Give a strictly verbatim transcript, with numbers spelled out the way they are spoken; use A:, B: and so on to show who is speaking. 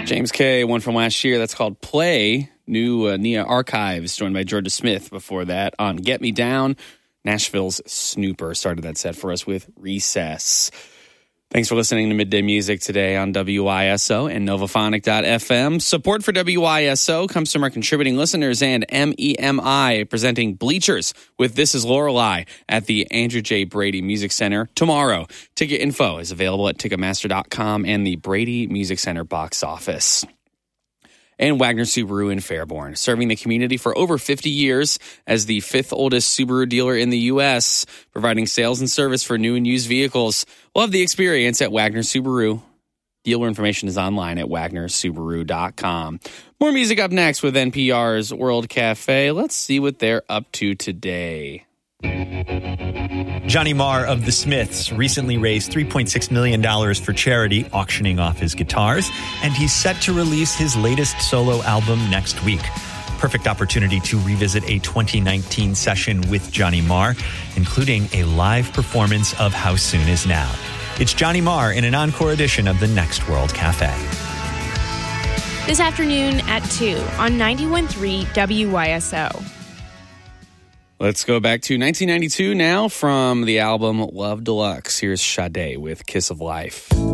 A: James K, one from last year. That's called Play. New uh, Nia Archives, joined by Georgia Smith before that on Get Me Down. Nashville's Snooper started that set for us with Recess. Thanks for listening to Midday Music today on W I S O and Novaphonic dot f m. Support for W I S O comes from our contributing listeners and M E M I presenting Bleachers with This Is Lorelei at the Andrew J. Brady Music Center tomorrow. Ticket info is available at Ticketmaster dot com and the Brady Music Center box office. And Wagner Subaru in Fairborn, serving the community for over fifty years as the fifth oldest Subaru dealer in the U S, providing sales and service for new and used vehicles. Love the experience at Wagner Subaru. Dealer information is online at Wagner Subaru dot com. More music up next with N P R's World Cafe. Let's see what they're up to today.
B: Johnny Marr of The Smiths recently raised three point six million dollars for charity, auctioning off his guitars, and he's set to release his latest solo album next week. Perfect opportunity to revisit a twenty nineteen session with Johnny Marr, including a live performance of How Soon Is Now. It's Johnny Marr in an encore edition of The Next World Cafe.
C: This afternoon at two on ninety-one point three W Y S O.
A: Let's go back to nineteen ninety-two now from the album Love Deluxe. Here's Sade with Kiss of Life.